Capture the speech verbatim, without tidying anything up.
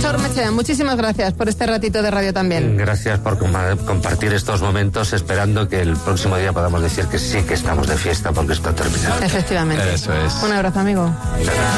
Aitor Meche, muchísimas gracias por este ratito de radio también. Gracias por com- compartir estos momentos, esperando que el próximo día podamos decir que sí que estamos de fiesta porque esto ha terminado. Efectivamente. Eso es. Un abrazo, amigo. Muchas gracias.